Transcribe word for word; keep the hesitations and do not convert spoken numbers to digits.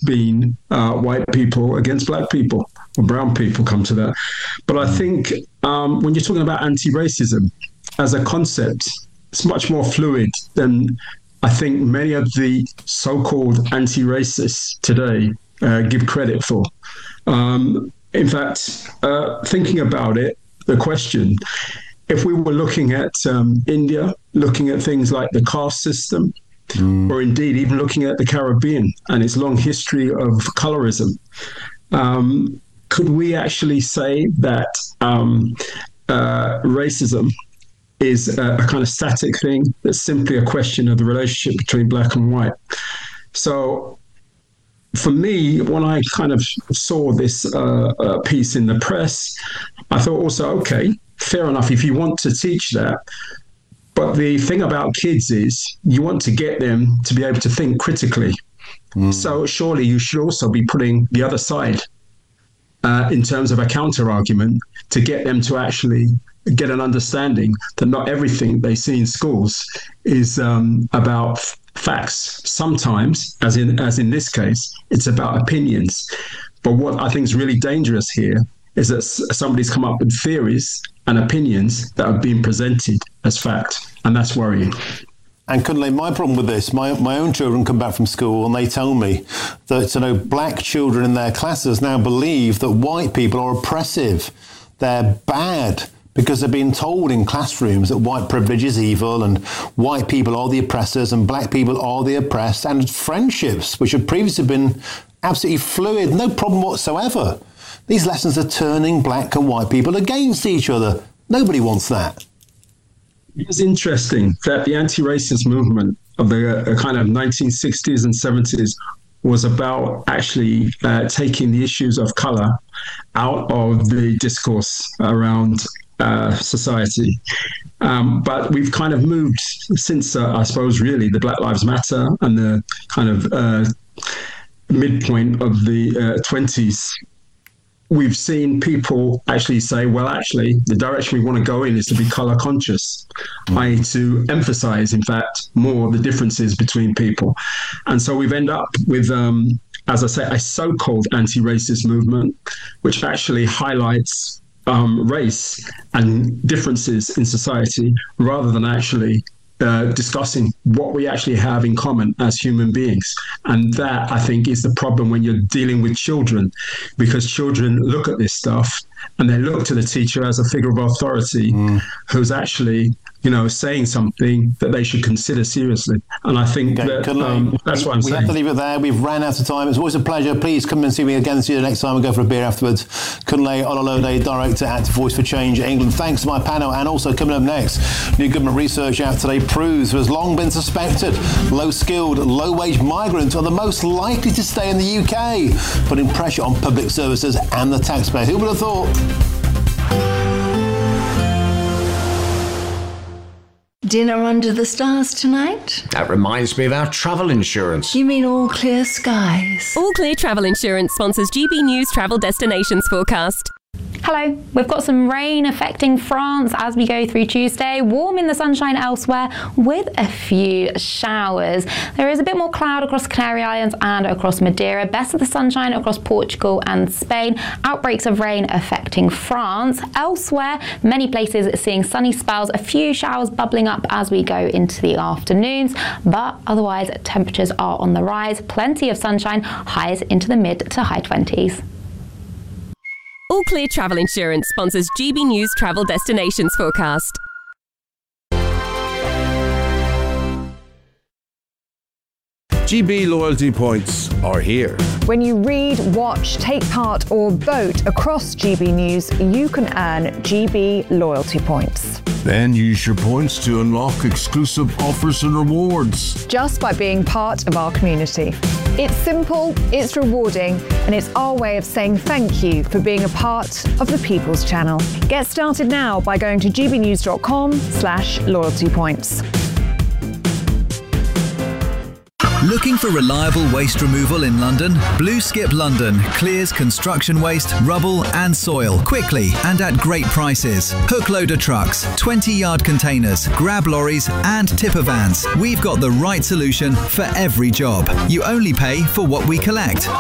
been uh, white people against black people or brown people, come to that. But I think um, when you're talking about anti-racism as a concept, it's much more fluid than I think many of the so-called anti-racists today uh, give credit for. Um, in fact, uh, thinking about it, the question, if we were looking at um, India, looking at things like the caste system, mm. or indeed even looking at the Caribbean and its long history of colorism, um, could we actually say that um, uh, racism is a, a kind of static thing that's simply a question of the relationship between black and white? So for me, when I kind of saw this uh, uh, piece in the press, I thought also, okay, fair enough, if you want to teach that. But the thing about kids is you want to get them to be able to think critically. Mm. So surely you should also be putting the other side uh, in terms of a counter argument to get them to actually get an understanding that not everything they see in schools is um, about facts. Sometimes, as in as in this case, it's about opinions. But what I think is really dangerous here is that somebody's come up with theories and opinions that are being presented as fact, and that's worrying. And Kunle, my problem with this, my my own children come back from school and they tell me that, you know, black children in their classes now believe that white people are oppressive, they're bad, because they're being told in classrooms that white privilege is evil and white people are the oppressors and black people are the oppressed, and friendships, which have previously been absolutely fluid, no problem whatsoever. These lessons are turning black and white people against each other. Nobody wants that. It's interesting that the anti-racist movement of the uh, kind of nineteen sixties and seventies was about actually uh, taking the issues of colour out of the discourse around uh, society. Um, but we've kind of moved since, uh, I suppose, really, the Black Lives Matter and the kind of uh, midpoint of the uh, twenties. We've seen people actually say, well, actually, the direction we want to go in is to be colour conscious, mm. that is to emphasise, in fact, more the differences between people. And so we've ended up with, um, as I say, a so-called anti-racist movement, which actually highlights um, race and differences in society rather than actually Uh, discussing what we actually have in common as human beings. And that, I think, is the problem when you're dealing with children, because children look at this stuff and they look to the teacher as a figure of authority mm. who's actually, you know, saying something that they should consider seriously. And I think okay, that um, that's what I'm we saying. We have to leave it there. We've ran out of time. It's always a pleasure. Please come and see me again. See you next time. We'll go for a beer afterwards. Kunle Ololode, Director at Voice for Change England. Thanks to my panel. And also coming up next, new government research out today proves there has long been suspected low-skilled, low-wage migrants are the most likely to stay in the U K, putting pressure on public services and the taxpayer. Who would have thought? Dinner under the stars tonight? That reminds me of our travel insurance. You mean All Clear Skies? All Clear Travel Insurance sponsors G B News Travel Destinations Forecast. Hello, we've got some rain affecting France as we go through Tuesday, warm in the sunshine elsewhere with a few showers. There is a bit more cloud across Canary Islands and across Madeira, best of the sunshine across Portugal and Spain, outbreaks of rain affecting France. Elsewhere, many places seeing sunny spells, a few showers bubbling up as we go into the afternoons, but otherwise temperatures are on the rise, plenty of sunshine, highs into the mid to high twenties. All Clear Travel Insurance sponsors G B News Travel Destinations Forecast. G B loyalty points are here. When you read, watch, take part or vote across G B News, you can earn G B loyalty points. Then use your points to unlock exclusive offers and rewards. Just by being part of our community. It's simple, it's rewarding, and it's our way of saying thank you for being a part of the People's Channel. Get started now by going to gbnews.com slash loyalty points. Looking for reliable waste removal in London? Blue Skip London clears construction waste, rubble and soil quickly and at great prices. Hook loader trucks, twenty yard containers, grab lorries and tipper vans. We've got the right solution for every job. You only pay for what we collect.